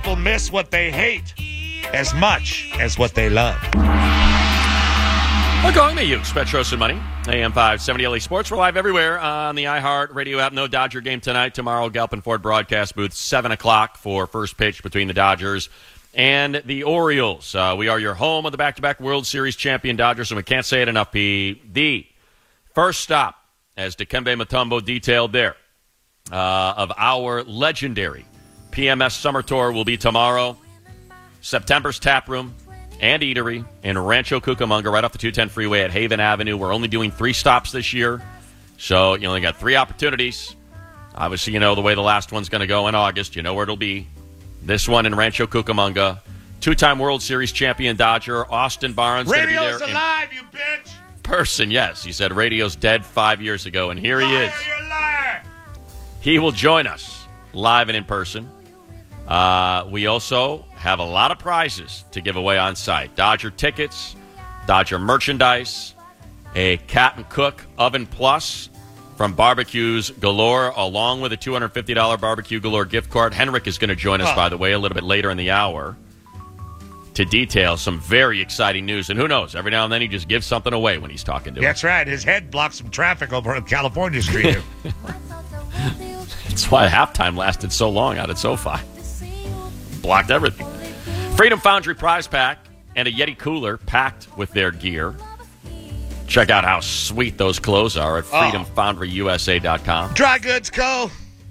people miss what they hate as much as what they love. We're going to Ukes, Petros and Money, AM 570 LA Sports. We're live everywhere on the iHeart Radio app. No Dodger game tonight. Tomorrow, Galpin Ford broadcast booth, 7 o'clock for first pitch between the Dodgers and the Orioles. We are your home of the back-to-back World Series champion Dodgers, and we can't say it enough, P. The first stop, as Dikembe Mutombo detailed there, of our legendary PMS Summer Tour will be tomorrow. September's Tap Room and Eatery in Rancho Cucamonga, right off the 210 freeway at Haven Avenue. We're only doing 3 stops this year, so you only got 3 opportunities. Obviously, you know the way the last one's going to go in August. You know where it'll be. This one in Rancho Cucamonga. 2-time World Series champion Dodger Austin Barnes. Radio's alive, you bitch! Person, yes. He said radio's dead 5 years ago, and here he is. You're a liar! He will join us live and in person. We also have a lot of prizes to give away on site. Dodger tickets, Dodger merchandise, a Cat and Cook Oven Plus from Barbecues Galore, along with a $250 Barbecue Galore gift card. Henrik is going to join us, by the way, a little bit later in the hour to detail some very exciting news. And who knows, every now and then he just gives something away when he's talking to us. That's right. His head blocks some traffic over on California Street. That's why halftime lasted so long out at SoFi. Blocked everything. Freedom Foundry prize pack and a Yeti cooler packed with their gear. Check out how sweet those clothes are at freedomfoundryusa.com. Dry Goods Co.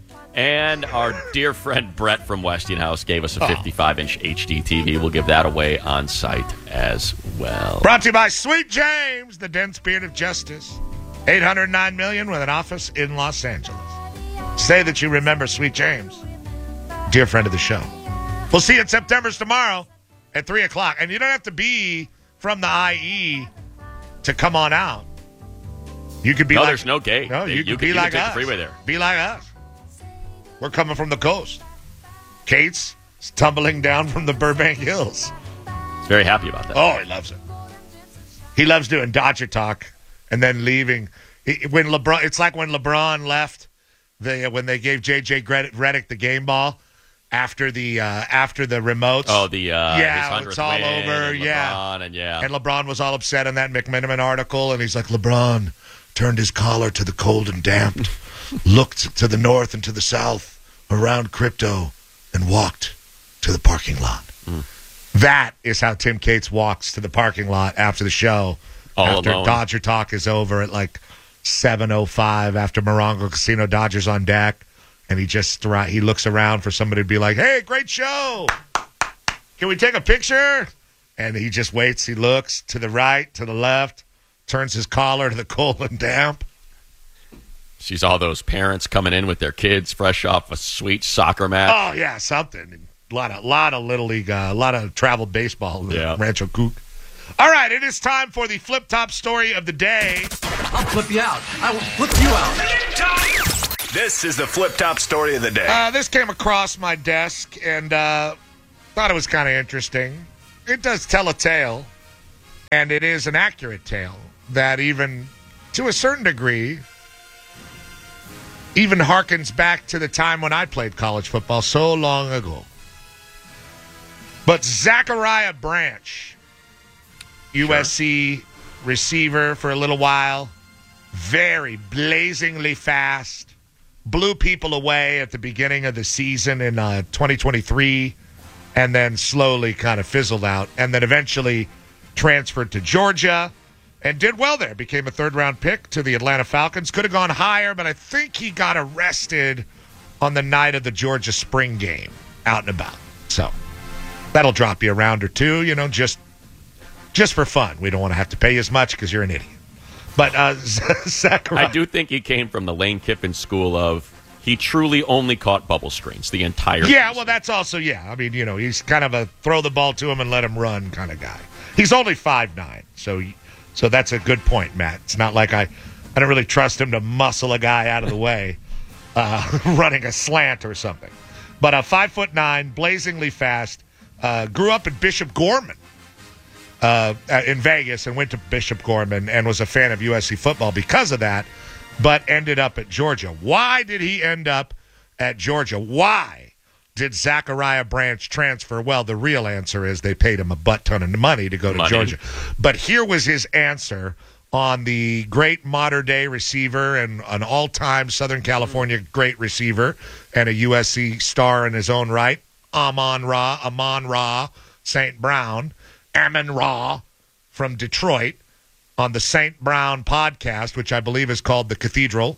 And our dear friend Brett from Westinghouse gave us a 55-inch HD TV. We'll give that away on site as well. Brought to you by Sweet James, the dense beard of justice. $809 million with an office in Los Angeles. Say that you remember Sweet James. Dear friend of the show. We'll see you at September's tomorrow at 3 o'clock. And you don't have to be from the IE to come on out. You could be there's no gate. No, you could be like us. The freeway there. Be like us. We're coming from the coast. Kate's tumbling down from the Burbank Hills. He's very happy about that. Oh, he loves it. He loves doing Dodger talk and then leaving. When LeBron, it's like when LeBron left, when they gave J.J. Redick the game ball after the remotes. Oh, his 100th it's all win, over. and LeBron, and LeBron was all upset in that McMiniman article, and he's like, LeBron turned his collar to the cold and damp, looked to the north and to the south around crypto, and walked to the parking lot. That is how Tim Cates walks to the parking lot after the show. All after alone. Dodger talk is over at like 7:05 after Morongo Casino, Dodgers on deck, and he looks around for somebody to be like, "Hey, great show! Can we take a picture?" And he just waits. He looks to the right, to the left, turns his collar to the cold and damp. Sees all those parents coming in with their kids fresh off a sweet soccer match. Oh yeah, something. A lot of little league, a lot of travel baseball. Yeah. Rancho Cook. All right, it is time for the flip top story of the day. I'll flip you out. I will flip you out. This is the flip top story of the day. This came across my desk and thought it was kind of interesting. It does tell a tale, and it is an accurate tale that even to a certain degree even harkens back to the time when I played college football so long ago. But Zachariah Branch, USC receiver for a little while, very blazingly fast, blew people away at the beginning of the season in 2023, and then slowly kind of fizzled out, and then eventually transferred to Georgia and did well there. Became a third-round pick to the Atlanta Falcons. Could have gone higher, but I think he got arrested on the night of the Georgia spring game out and about. So that'll drop you a round or two, just for fun. We don't want to have to pay you as much because you're an idiot. But Zachariah, I do think he came from the Lane Kiffin school of he truly only caught bubble screens the entire season. Well, that's also, I mean, he's kind of a throw the ball to him and let him run kind of guy. He's only 5'9", so that's a good point, Matt. It's not like I don't really trust him to muscle a guy out of the way running a slant or something. But 5'9", blazingly fast, grew up in Bishop Gorman in Vegas and went to Bishop Gorman and was a fan of USC football because of that, but ended up at Georgia. Why did he end up at Georgia? Why did Zachariah Branch transfer? Well, the real answer is they paid him a butt ton of money to go to Georgia. But here was his answer on the great modern-day receiver and an all-time Southern California great receiver and a USC star in his own right, Amon-Ra St. Brown, Amon-Ra from Detroit, on the St. Brown podcast, which I believe is called The Cathedral.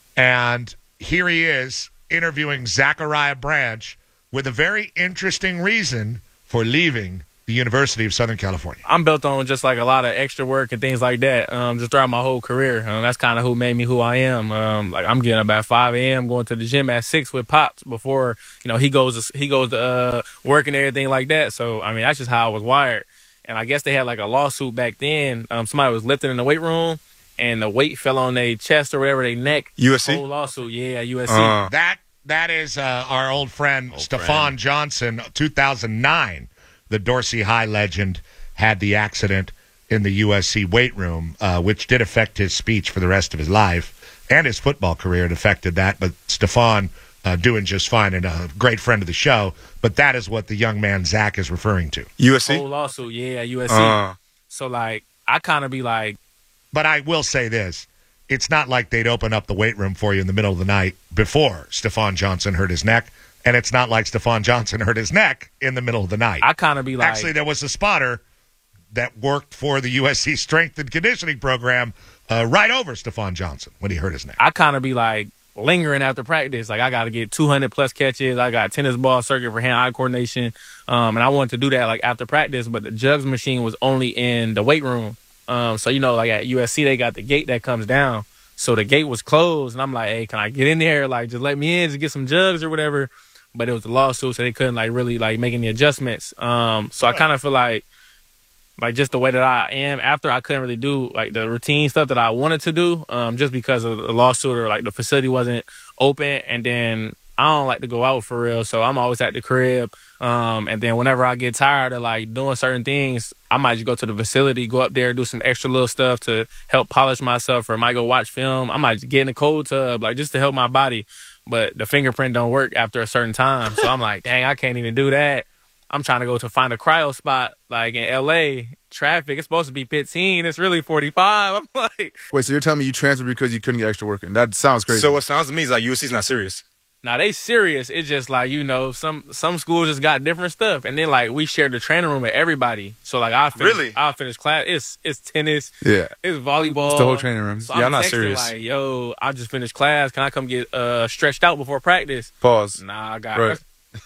And here he is interviewing Zachariah Branch with a very interesting reason for leaving the University of Southern California. I'm built on just like a lot of extra work and things like that, just throughout my whole career. That's kind of who made me who I am. Like I'm getting up at 5 a.m., going to the gym at 6 with Pops before, he goes to work and everything like that. So, I mean, that's just how I was wired. And I guess they had like a lawsuit back then. Somebody was lifting in the weight room and the weight fell on their chest or whatever, their neck. USC? Whole lawsuit, yeah, USC. That is our old friend Stephon Johnson, 2009. The Dorsey High legend had the accident in the USC weight room, which did affect his speech for the rest of his life and his football career. It affected that, but Stephon doing just fine and a great friend of the show. But that is what the young man Zach is referring to. USC? Whole lawsuit, yeah, USC. So, like, I kind of be like... But I will say this. It's not like they'd open up the weight room for you in the middle of the night before Stephon Johnson hurt his neck. And it's not like Stephon Johnson hurt his neck in the middle of the night. I kind of be like... Actually, there was a spotter that worked for the USC strength and conditioning program right over Stephon Johnson when he hurt his neck. I kind of be like lingering after practice. Like, I got to get 200-plus catches. I got tennis ball circuit for hand-eye coordination. And I wanted to do that, like, after practice. But the jugs machine was only in the weight room. So, like, at USC, they got the gate that comes down. So the gate was closed. And I'm like, hey, can I get in there? Like, just let me in to get some jugs or whatever. But it was a lawsuit, so they couldn't, like, really, like, make any adjustments. So I kind of feel like just the way that I am after, I couldn't really do, like, the routine stuff that I wanted to do just because of the lawsuit or, like, the facility wasn't open. And then I don't like to go out for real, so I'm always at the crib. And then whenever I get tired of, like, doing certain things, I might just go to the facility, go up there, do some extra little stuff to help polish myself, or I might go watch film. I might just get in the cold tub, like, just to help my body. But the fingerprint don't work after a certain time. So I'm like, dang, I can't even do that. I'm trying to go to find a cryo spot, like in L.A. Traffic, it's supposed to be 15. It's really 45. I'm like... Wait, so you're telling me you transferred because you couldn't get extra work in? That sounds crazy. So what sounds to me is like USC's not serious. Nah, they serious. It's just like, some schools just got different stuff. And then, like, we shared the training room with everybody. So, like, I finish class. It's tennis. Yeah. It's volleyball. It's the whole training room. So yeah, I'm not texting, serious. Like, yo, I just finished class. Can I come get stretched out before practice? Pause. Nah, I got... Right.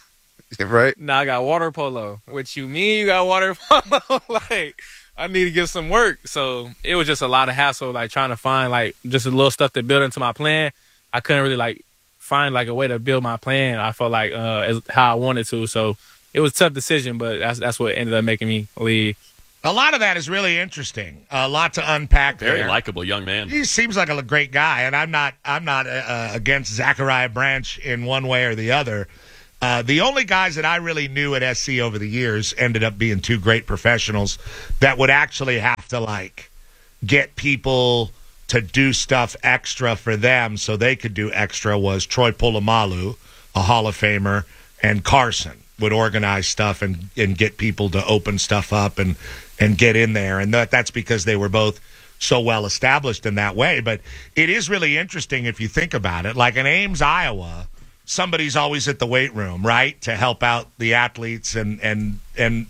Right? Nah, I got water polo. What you mean you got water polo? Like, I need to get some work. So, it was just a lot of hassle, like, trying to find, like, just a little stuff to build into my plan. I couldn't really, like, find like a way to build my plan. I felt like how I wanted to. So it was a tough decision, but that's what ended up making me leave. A lot of that is really interesting. A lot to unpack. Very likable young man. He seems like a great guy, and I'm not against Zachariah Branch in one way or the other. The only guys that I really knew at SC over the years ended up being two great professionals that would actually have to like get people to do stuff extra for them so they could do extra was Troy Polamalu, a Hall of Famer, and Carson would organize stuff and get people to open stuff up and get in there. And that's because they were both so well established in that way. But it is really interesting if you think about it. Like in Ames, Iowa, somebody's always at the weight room, right, to help out the athletes. And at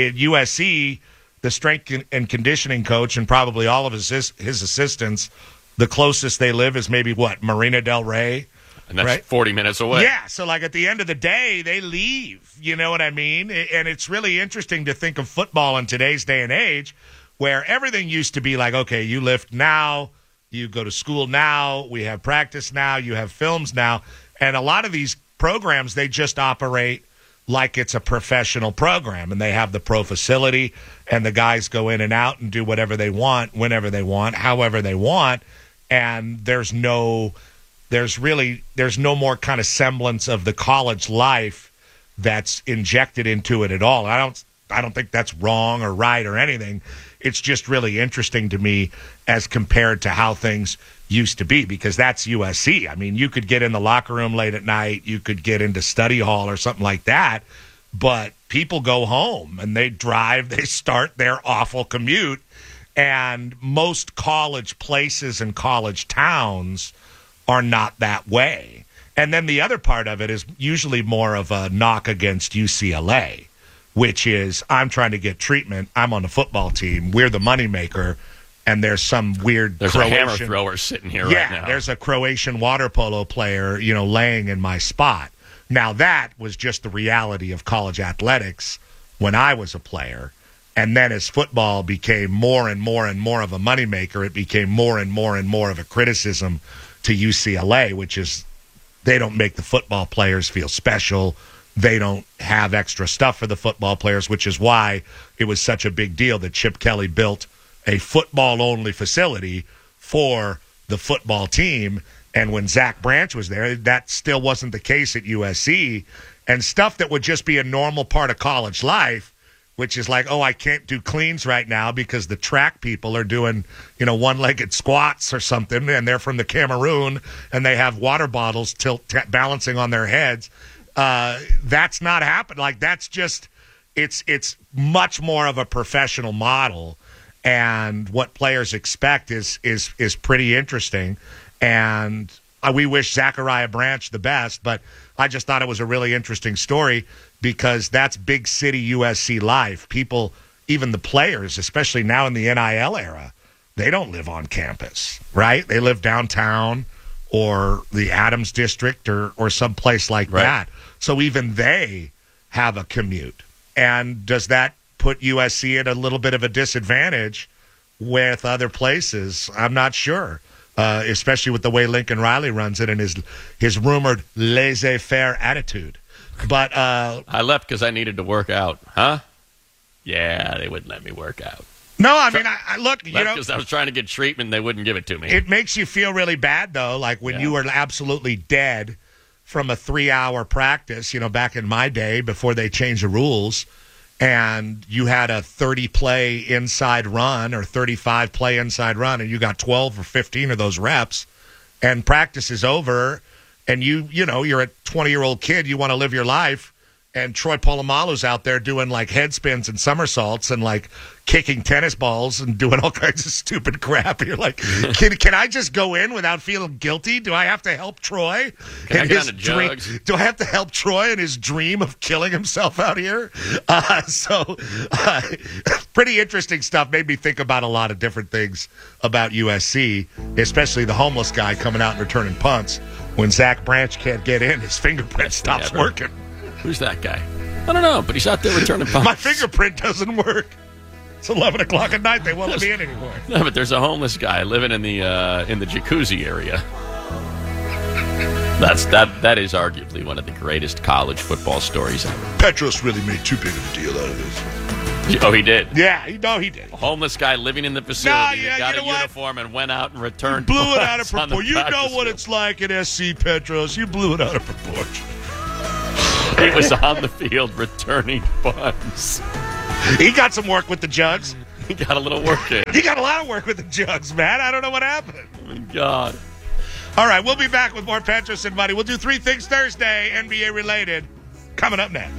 USC, the strength and conditioning coach and probably all of his assistants, the closest they live is maybe, Marina Del Rey? And that's right? 40 minutes away. Yeah, so like at the end of the day, they leave. You know what I mean? And it's really interesting to think of football in today's day and age where everything used to be like, okay, you lift now, you go to school now, we have practice now, you have films now. And a lot of these programs, they just operate like it's a professional program, and they have the pro facility, and the guys go in and out and do whatever they want, whenever they want, however they want, and there's no more kind of semblance of the college life that's injected into it at all. I don't think that's wrong or right or anything. It's just really interesting to me as compared to how things used to be, because that's USC. I mean, you could get in the locker room late at night, you could get into study hall or something like that, but people go home and they drive, they start their awful commute, and most college places and college towns are not that way. And then the other part of it is usually more of a knock against UCLA, which is, I'm trying to get treatment. I'm on the football team. We're the moneymaker. And there's some weird There's Croatian, a hammer thrower sitting here right now. Yeah, there's a Croatian water polo player, laying in my spot. Now, that was just the reality of college athletics when I was a player. And then as football became more and more and more of a moneymaker, it became more and more and more of a criticism to UCLA, which is they don't make the football players feel special. They don't have extra stuff for the football players, which is why it was such a big deal that Chip Kelly built a football-only facility for the football team. And when Zach Branch was there, that still wasn't the case at USC. And stuff that would just be a normal part of college life, which is like, I can't do cleans right now because the track people are doing, one-legged squats or something, and they're from the Cameroon, and they have water bottles balancing on their heads. That's not happening. Like, that's just, it's much more of a professional model, and what players expect is pretty interesting. And we wish Zachariah Branch the best, but I just thought it was a really interesting story because that's big city USC life. People, even the players, especially now in the NIL era, they don't live on campus, right? They live downtown or the Adams District or someplace like that. So even they have a commute. And does that put USC at a little bit of a disadvantage with other places? I'm not sure, especially with the way Lincoln Riley runs it and his rumored laissez-faire attitude. But I left because I needed to work out. Huh? Yeah, they wouldn't let me work out. No, I mean, I look, because I was trying to get treatment, they wouldn't give it to me. It makes you feel really bad, though, like when you were absolutely dead from a 3-hour practice, back in my day before they changed the rules, and you had a 30-play inside run or 35-play inside run, and you got 12 or 15 of those reps, and practice is over, and you're a 20-year-old kid, you want to live your life, and Troy Polamalu's out there doing like head spins and somersaults and like kicking tennis balls and doing all kinds of stupid crap. And you're like, can I just go in without feeling guilty? Do I have to help Troy? Can I get on the jugs? Do I have to help Troy in his dream of killing himself out here? Pretty interesting stuff. Made me think about a lot of different things about USC, especially the homeless guy coming out and returning punts. When Zach Branch can't get in, his fingerprint stops working. Who's that guy? I don't know, but he's out there returning punts. My fingerprint doesn't work. It's 11 o'clock at night. They won't let me in anymore. No, but there's a homeless guy living in the jacuzzi area. That is arguably one of the greatest college football stories ever. Petros really made too big of a deal out of this. Oh, he did? Yeah, he did. A homeless guy living in the facility got a uniform and went out and returned. You blew it out of proportion. You know what it's like at SC, Petros. You blew it out of proportion. He was on the field returning punts. He got some work with the jugs. He got a little work in. He got a lot of work with the jugs, man. I don't know what happened. Oh, my God. All right, we'll be back with more Petros and Money. We'll do 3 Things Thursday, NBA related, coming up next.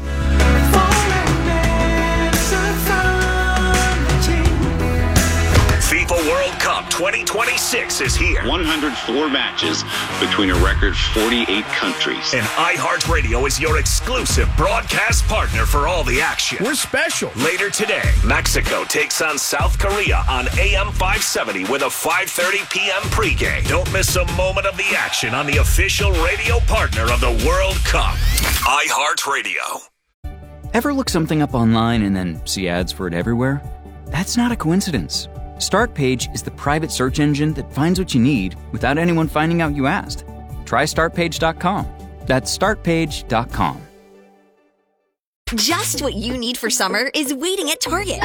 FIFA World Cup 2026 is here. 104 matches between a record 48 countries. And iHeartRadio is your exclusive broadcast partner for all the action. We're special. Later today, Mexico takes on South Korea on AM 570 with a 5:30 p.m. pregame. Don't miss a moment of the action on the official radio partner of the World Cup, iHeartRadio. Ever look something up online and then see ads for it everywhere? That's not a coincidence. Startpage is the private search engine that finds what you need without anyone finding out you asked. Try Startpage.com. That's Startpage.com. Just what you need for summer is waiting at Target.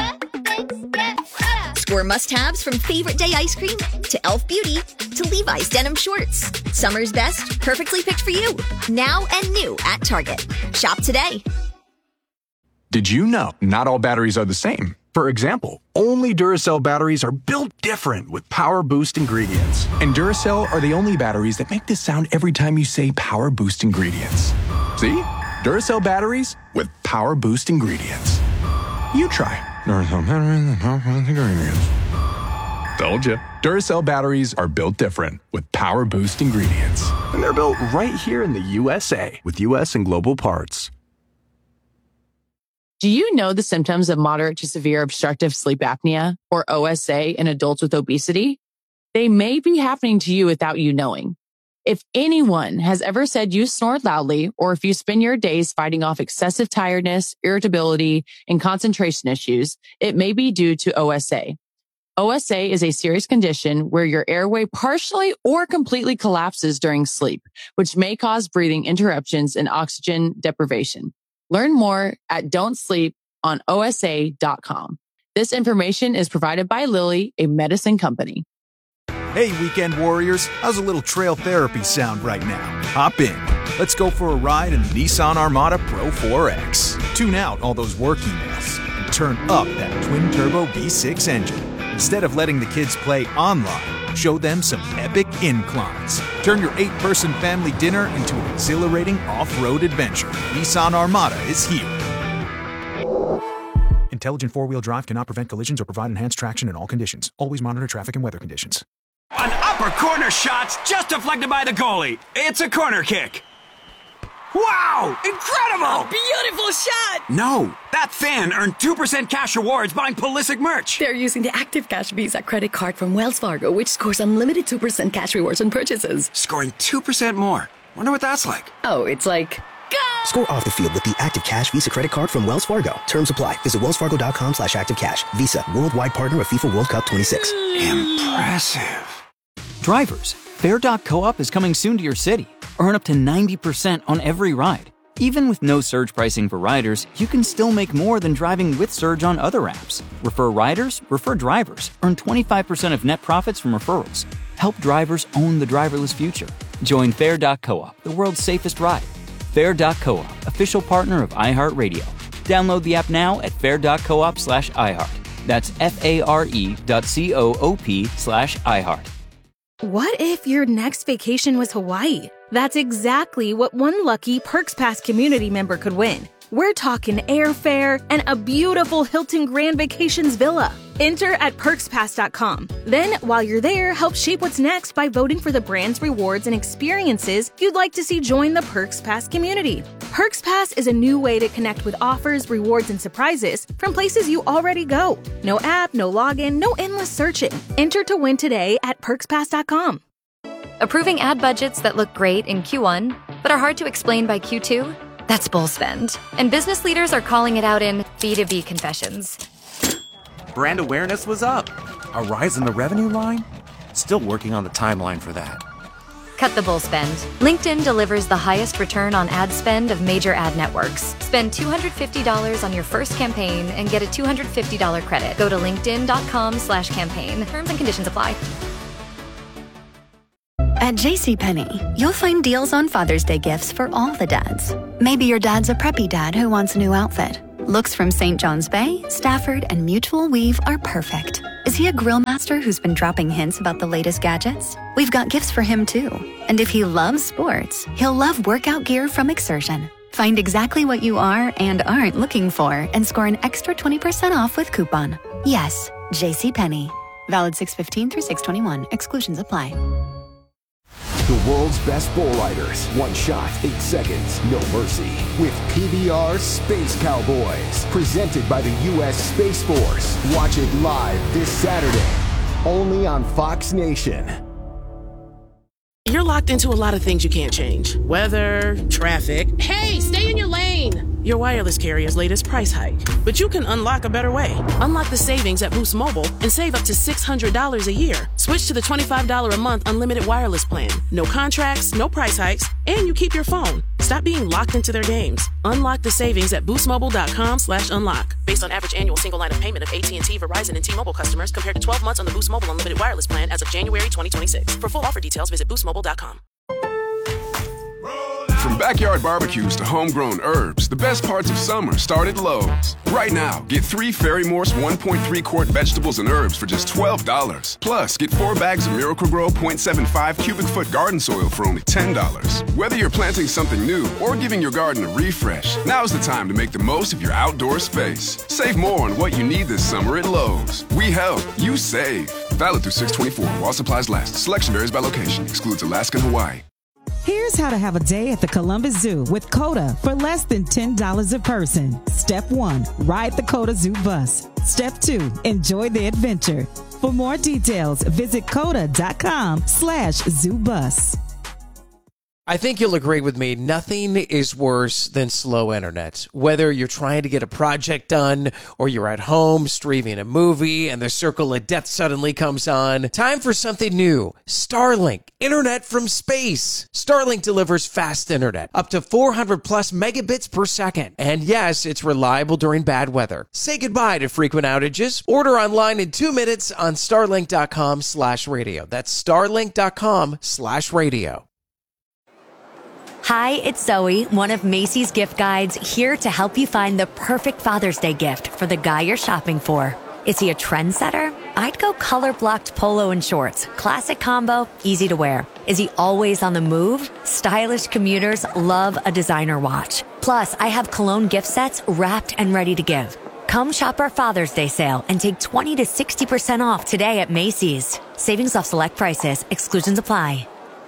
Score must-haves from favorite day ice cream to e.l.f. Beauty to Levi's denim shorts. Summer's best, perfectly picked for you. Now and new at Target. Shop today. Did you know not all batteries are the same? For example, only Duracell batteries are built different with Power Boost ingredients. And Duracell are the only batteries that make this sound every time you say Power Boost ingredients. See? Duracell batteries with Power Boost ingredients. You try. Duracell batteries with Power Boost ingredients. Told you. Duracell batteries are built different with Power Boost ingredients. And they're built right here in the USA with US and global parts. Do you know the symptoms of moderate to severe obstructive sleep apnea, or OSA, in adults with obesity? They may be happening to you without you knowing. If anyone has ever said you snore loudly, or if you spend your days fighting off excessive tiredness, irritability, and concentration issues, it may be due to OSA. OSA is a serious condition where your airway partially or completely collapses during sleep, which may cause breathing interruptions and oxygen deprivation. Learn more at don'tsleeponosa.com. This information is provided by Lilly, a medicine company. Hey, weekend warriors, how's a little trail therapy sound right now? Hop in. Let's go for a ride in the Nissan Armada Pro 4X. Tune out all those work emails and turn up that twin-turbo V6 engine. Instead of letting the kids play online, show them some epic inclines. Turn your 8-person family dinner into an exhilarating off-road adventure. Nissan Armada is here. Intelligent four-wheel drive cannot prevent collisions or provide enhanced traction in all conditions. Always monitor traffic and weather conditions. An upper corner shot's just deflected by the goalie. It's a corner kick. Wow! Incredible! A beautiful shot! No, that fan earned 2% cash rewards buying Pulisic merch. They're using the Active Cash Visa credit card from Wells Fargo, which scores unlimited 2% cash rewards on purchases. Scoring 2% more. Wonder what that's like. Oh, it's like... Go! Score off the field with the Active Cash Visa credit card from Wells Fargo. Terms apply. Visit wellsfargo.com/activecash. Visa, worldwide partner of FIFA World Cup 26. Impressive. Drivers, Fair.coop is coming soon to your city. Earn up to 90% on every ride. Even with no surge pricing for riders, you can still make more than driving with surge on other apps. Refer riders, refer drivers. Earn 25% of net profits from referrals. Help drivers own the driverless future. Join Fair.coop, the world's safest ride. Fair.coop, official partner of iHeartRadio. Download the app now at fair.coop/iHeart. That's FARE.coop/iHeart. What if your next vacation was Hawaii? That's exactly what one lucky Perks Pass community member could win. We're talking airfare and a beautiful Hilton Grand Vacations villa. Enter at perkspass.com. Then, while you're there, help shape what's next by voting for the brands, rewards, and experiences you'd like to see join the Perks Pass community. Perks Pass is a new way to connect with offers, rewards, and surprises from places you already go. No app, no login, no endless searching. Enter to win today at perkspass.com. Approving ad budgets that look great in Q1, but are hard to explain by Q2? That's bull spend. And business leaders are calling it out in B2B confessions. Brand awareness was up. A rise in the revenue line? Still working on the timeline for that. Cut the bull spend. LinkedIn delivers the highest return on ad spend of major ad networks. Spend $250 on your first campaign and get a $250 credit. Go to linkedin.com/campaign. Terms and conditions apply. At JCPenney, you'll find deals on Father's Day gifts for all the dads. Maybe your dad's a preppy dad who wants a new outfit. Looks from St. John's Bay, Stafford, and Mutual Weave are perfect. Is he a grill master who's been dropping hints about the latest gadgets? We've got gifts for him too. And if he loves sports, he'll love workout gear from Exertion. Find exactly what you are and aren't looking for and score an extra 20% off with coupon. Yes, JCPenney. Valid 6/15 through 6/21. Exclusions apply. The world's best bull riders. One shot, 8 seconds, no mercy. With PBR Space Cowboys. Presented by the U.S. Space Force. Watch it live this Saturday. Only on Fox Nation. You're locked into a lot of things you can't change. Weather, traffic. Hey, stay in your lane! Your wireless carrier's latest price hike. But you can unlock a better way. Unlock the savings at Boost Mobile and save up to $600 a year. Switch to the $25 a month unlimited wireless plan. No contracts, no price hikes, and you keep your phone. Stop being locked into their games. Unlock the savings at boostmobile.com/unlock. Based on average annual single line of payment of AT&T, Verizon, and T-Mobile customers compared to 12 months on the Boost Mobile unlimited wireless plan as of January 2026. For full offer details, visit boostmobile.com. From backyard barbecues to homegrown herbs, the best parts of summer start at Lowe's. Right now, get 3 Fairy Morse 1.3 quart vegetables and herbs for just $12. Plus, get 4 bags of Miracle-Gro 0.75 cubic foot garden soil for only $10. Whether you're planting something new or giving your garden a refresh, now's the time to make the most of your outdoor space. Save more on what you need this summer at Lowe's. We help, you save. Valid through 6/24 while supplies last. Selection varies by location. Excludes Alaska and Hawaii. Here's how to have a day at the Columbus Zoo with COTA for less than $10 a person. Step 1, ride the COTA Zoo bus. Step 2, enjoy the adventure. For more details, visit COTA.com/ZooBus. I think you'll agree with me, nothing is worse than slow internet. Whether you're trying to get a project done or you're at home streaming a movie and the circle of death suddenly comes on, time for something new. Starlink, internet from space. Starlink delivers fast internet, up to 400 plus megabits per second. And yes, it's reliable during bad weather. Say goodbye to frequent outages. Order online in 2 minutes on starlink.com/radio. That's starlink.com/radio. Hi, it's Zoe, one of Macy's gift guides, here to help you find the perfect Father's Day gift for the guy you're shopping for. Is he a trendsetter? I'd go color-blocked polo and shorts. Classic combo, easy to wear. Is he always on the move? Stylish commuters love a designer watch. Plus, I have cologne gift sets wrapped and ready to give. Come shop our Father's Day sale and take 20 to 60% off today at Macy's. Savings off select prices. Exclusions apply.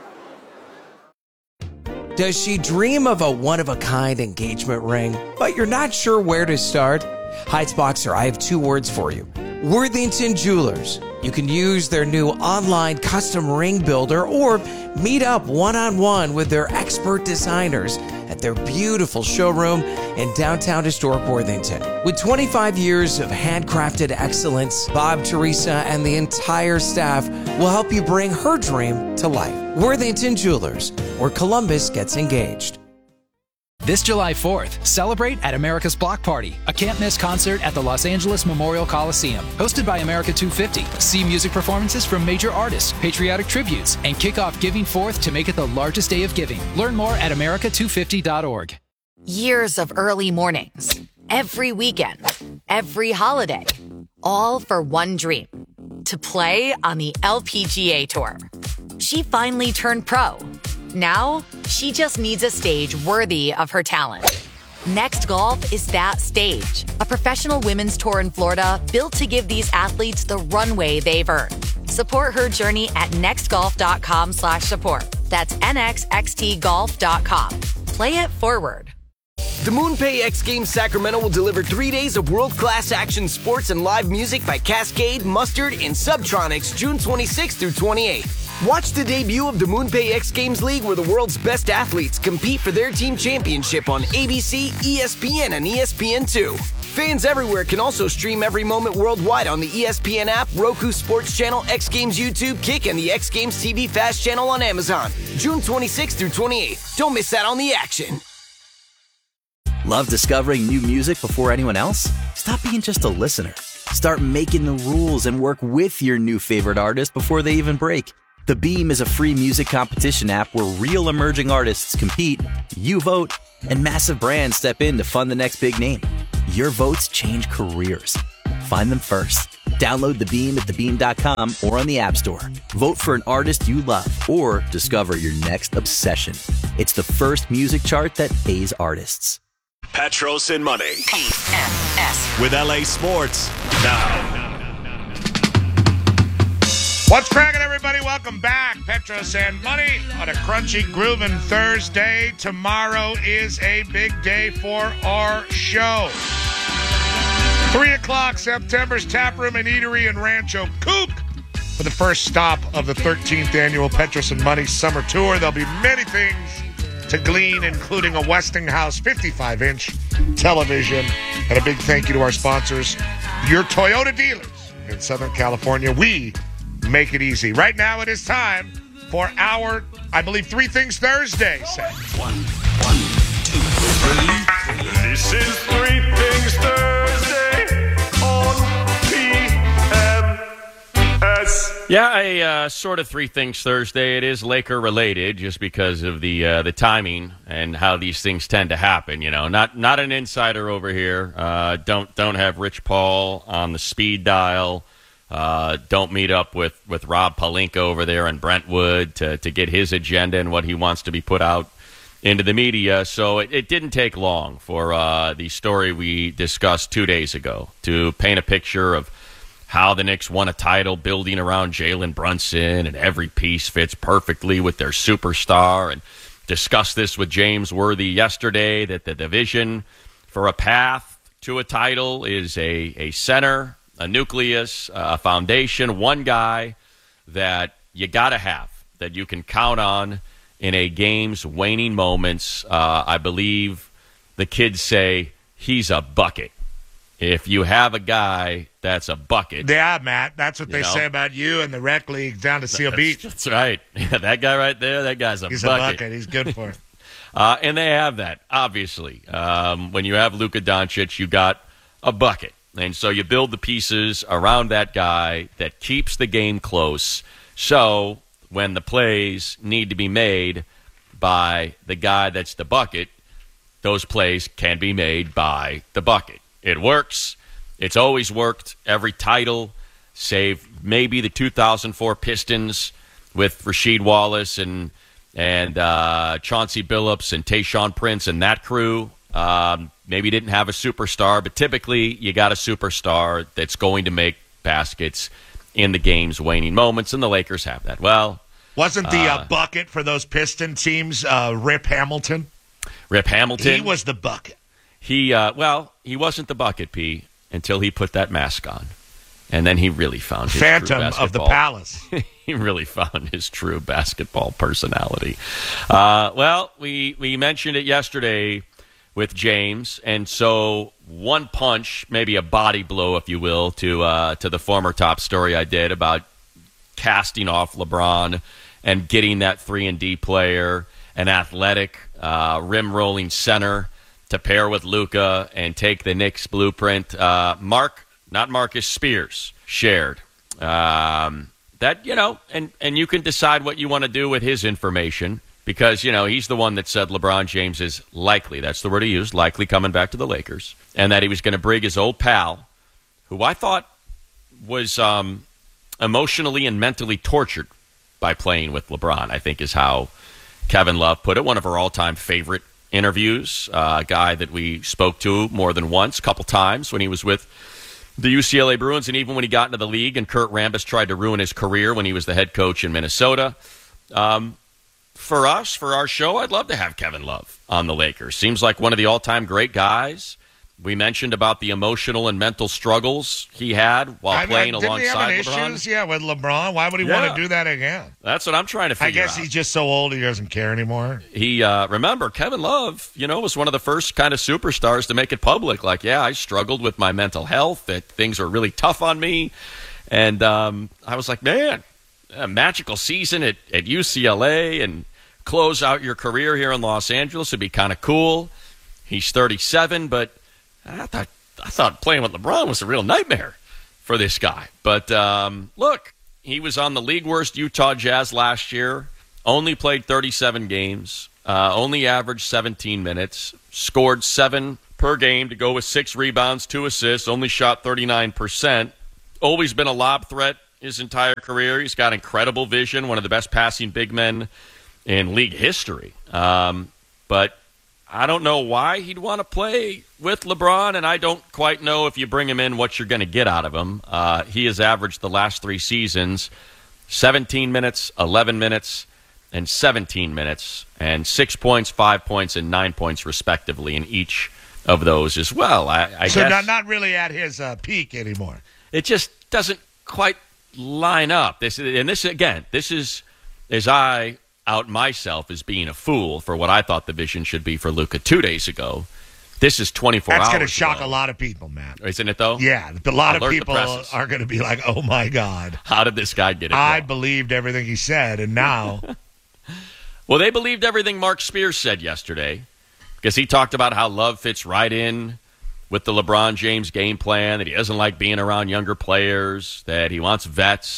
Does she dream of a one-of-a-kind engagement ring, but you're not sure where to start? Heights Boxer, I have 2 words for you. Worthington Jewelers. You can use their new online custom ring builder or meet up one-on-one with their expert designers at their beautiful showroom in downtown historic Worthington. With 25 years of handcrafted excellence, Bob, Teresa, and the entire staff will help you bring her dream to life. Worthington Jewelers, where Columbus gets engaged. This July 4th, celebrate at America's Block Party, a can't-miss concert at the Los Angeles Memorial Coliseum. Hosted by America 250, see music performances from major artists, patriotic tributes, and kick off Giving Forth to make it the largest day of giving. Learn more at america250.org. Years of early mornings, every weekend, every holiday, all for one dream, to play on the LPGA Tour. She finally turned pro. Now, she just needs a stage worthy of her talent. Next Golf is that stage, a professional women's tour in Florida built to give these athletes the runway they've earned. Support her journey at nextgolf.com/support. That's nxxtgolf.com. Play it forward. The MoonPay X Games Sacramento will deliver 3 days of world-class action sports and live music by Cascade, Mustard, and Subtronics June 26th through 28th. Watch the debut of the MoonPay X Games League, where the world's best athletes compete for their team championship on ABC, ESPN, and ESPN2. Fans everywhere can also stream every moment worldwide on the ESPN app, Roku Sports Channel, X Games YouTube, Kick, and the X Games TV Fast Channel on Amazon. June 26th through 28th. Don't miss out on the action. Love discovering new music before anyone else? Stop being just a listener. Start making the rules and work with your new favorite artist before they even break. The Beam is a free music competition app where real emerging artists compete, you vote, and massive brands step in to fund the next big name. Your votes change careers. Find them first. Download The Beam at thebeam.com or on the App Store. Vote for an artist you love or discover your next obsession. It's the first music chart that pays artists. Petros and Money. With LA Sports. Now. What's cracking, everybody? Welcome back. Petros and Money on a crunchy, grooving Thursday. Tomorrow is a big day for our show. 3 o'clock, September's Tap Room and Eatery in Rancho Coop for the first stop of the 13th annual Petros and Money Summer Tour. There'll be many things to glean, including a Westinghouse 55-inch television. And a big thank you to our sponsors, your Toyota dealers in Southern California. We make it easy. Right now it is time for our, I believe, Three Things Thursday. One, two, three. This is Three Things Thursday on PMS. Yeah, I sort of three things Thursday. It is Laker related, just because of the timing and how these things tend to happen. Not an insider over here. Don't have Rich Paul on the speed dial. Don't meet up with Rob Pelinka over there in Brentwood to get his agenda and what he wants to be put out into the media. So it didn't take long for the story we discussed 2 days ago to paint a picture of how the Knicks won a title building around Jalen Brunson, and every piece fits perfectly with their superstar. And discussed this with James Worthy yesterday, that the division for a path to a title is a center, a nucleus, a foundation, one guy that you got to have, that you can count on in a game's waning moments. I believe the kids say he's a bucket. If you have a guy that's a bucket. Yeah, Matt, that's what they say about you and the rec league down to Seal Beach. That's right. Yeah, that guy right there, that guy's He's bucket. a bucket. He's good for it. And they have that, obviously. When you have Luka Doncic, you got a bucket. And so you build the pieces around that guy that keeps the game close. So when the plays need to be made by the guy that's the bucket, those plays can be made by the bucket. It works. It's always worked. Every title, save maybe the 2004 Pistons with Rasheed Wallace and Chauncey Billups and Tayshaun Prince and that crew. Maybe didn't have a superstar, but typically you got a superstar that's going to make baskets in the game's waning moments, and the Lakers have that. Well, wasn't the bucket for those Piston teams Rip Hamilton? Rip Hamilton. He was the bucket. He wasn't the bucket, P, until he put that mask on. And then he really found his Phantom true basketball. of the Palace. He really found his true basketball personality. We mentioned it yesterday with James, and so one punch, maybe a body blow, if you will, to the former top story I did about casting off LeBron and getting that 3-and-D player, an athletic rim-rolling center to pair with Luka and take the Knicks blueprint. Marcus Spears shared that, and you can decide what you want to do with his information, because, he's the one that said LeBron James is likely, that's the word he used, likely coming back to the Lakers, and that he was going to bring his old pal, who I thought was emotionally and mentally tortured by playing with LeBron, I think is how Kevin Love put it, one of our all-time favorite interviews, a guy that we spoke to more than once, a couple times when he was with the UCLA Bruins, and even when he got into the league and Kurt Rambis tried to ruin his career when he was the head coach in Minnesota. For us, for our show, I'd love to have Kevin Love on the Lakers. Seems like one of the all-time great guys. We mentioned about the emotional and mental struggles he had while playing alongside LeBron. Issues? Yeah, with LeBron. Why would he want to do that again? That's what I'm trying to figure out. I guess he's just so old he doesn't care anymore. He remember, Kevin Love, was one of the first kind of superstars to make it public. Like, I struggled with my mental health, that things were really tough on me. And I was like, man, a magical season at UCLA and close out your career here in Los Angeles would be kind of cool. He's 37, but I thought playing with LeBron was a real nightmare for this guy. But look, he was on the league worst Utah Jazz last year, only played 37 games, only averaged 17 minutes, scored 7 per game to go with 6 rebounds, 2 assists, only shot 39%, always been a lob threat his entire career. He's got incredible vision, one of the best passing big men in league history. But I don't know why he'd want to play with LeBron, and I don't quite know if you bring him in what you're going to get out of him. He has averaged the last 3 seasons 17 minutes, 11 minutes, and 17 minutes, and 6 points, 5 points, and 9 points, respectively, in each of those as well. I guess not really at his peak anymore. It just doesn't quite line up. This is as I out myself as being a fool for what I thought the vision should be for Luka 2 days ago. This is 24 hours That's going to shock a lot of people, Matt. Isn't it, though? Yeah, a lot of people are going to be like, oh, my God. How did this guy get it I wrong? believed everything he said, and now... Well, they believed everything Mark Spears said yesterday, because he talked about how Love fits right in with the LeBron James game plan, that he doesn't like being around younger players, that he wants vets.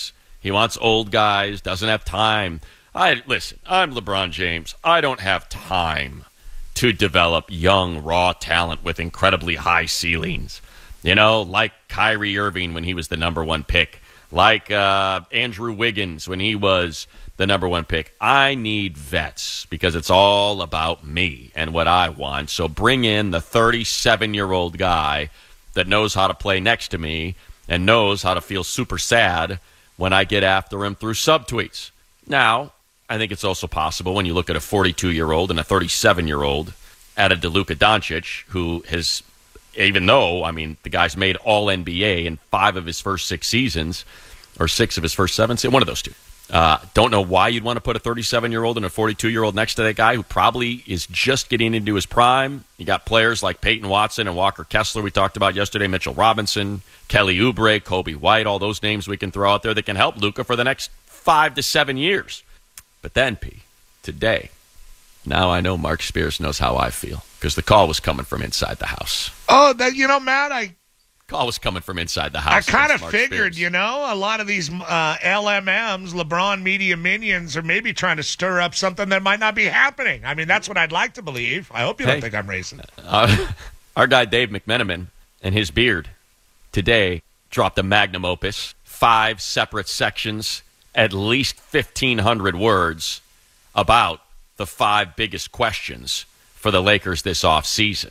He wants old guys, doesn't have time. Listen, I'm LeBron James. I don't have time to develop young, raw talent with incredibly high ceilings. Like Kyrie Irving when he was the number 1 pick, like Andrew Wiggins when he was the number 1 pick. I need vets because it's all about me and what I want. So bring in the 37-year-old guy that knows how to play next to me and knows how to feel super sad when I get after him through subtweets. Now, I think it's also possible when you look at a 42-year-old and a 37-year-old, added to Luka Doncic, who has, even though, the guy's made All-NBA in 5 of his first 6 seasons, or 6 of his first 7, one of those two. Don't know why you'd want to put a 37-year-old and a 42-year-old next to that guy who probably is just getting into his prime. You got players like Peyton Watson and Walker Kessler we talked about yesterday, Mitchell Robinson, Kelly Oubre, Kobe White, all those names we can throw out there that can help Luka for the next 5 to 7 years. But then, today, now I know Mark Spears knows how I feel because the call was coming from inside the house. Oh, Matt, call was coming from inside the house. I kind of figured, a lot of these LMMs, LeBron media minions, are maybe trying to stir up something that might not be happening. That's what I'd like to believe. I hope you don't think I'm racist. Our guy Dave McMenamin and his beard today dropped a magnum opus, 5 separate sections, at least 1,500 words about the 5 biggest questions for the Lakers this offseason.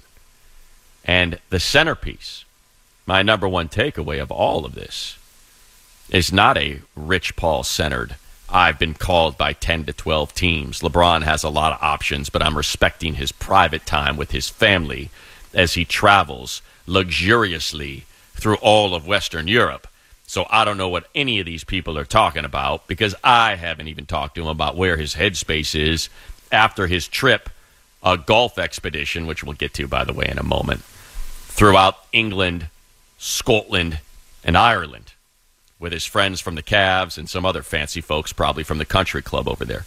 And the centerpiece, my number 1 takeaway of all of this, is not a Rich Paul-centered, I've been called by 10 to 12 teams. LeBron has a lot of options, but I'm respecting his private time with his family as he travels luxuriously through all of Western Europe. So I don't know what any of these people are talking about because I haven't even talked to him about where his headspace is after his trip, a golf expedition, which we'll get to, by the way, in a moment, throughout England, Scotland, and Ireland with his friends from the Cavs and some other fancy folks, probably from the country club over there.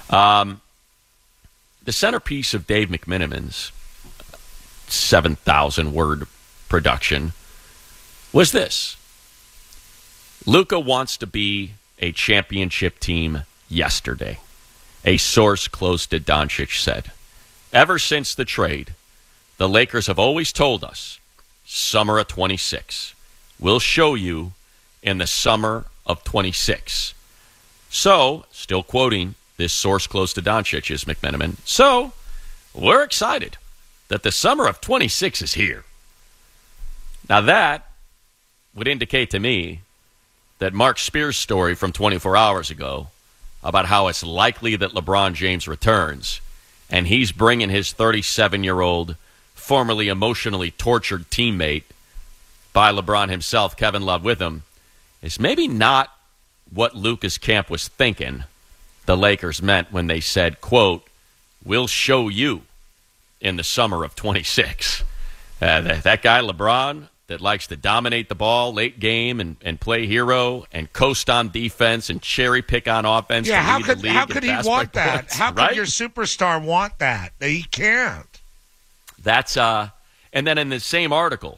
The centerpiece of Dave McMenamin's 7,000-word production was this. Luka wants to be a championship team yesterday, a source close to Doncic said. Ever since the trade, the Lakers have always told us, summer of 26. We'll show you in the summer of 26. So, still quoting this source close to Doncic is McMenamin. So, we're excited that the summer of 26 is here. Now that would indicate to me that Mark Spears' story from 24 hours ago about how it's likely that LeBron James returns and he's bringing his 37-year-old, formerly emotionally tortured teammate by LeBron himself, Kevin Love, with him, is maybe not what Luka's camp was thinking the Lakers meant when they said, quote, we'll show you in the summer of 26. That guy LeBron that likes to dominate the ball late game and play hero and coast on defense and cherry pick on offense. Yeah, how could he want that? Points, how could your superstar want that? He can't. That's and then in the same article,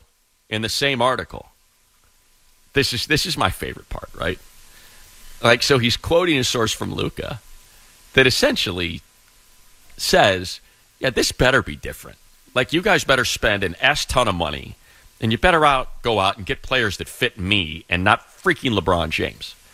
this is my favorite part, right? Like, so he's quoting a source from Luka that essentially says, yeah, this better be different. Like, you guys better spend an ton of money, and you better go out and get players that fit me and not freaking LeBron James.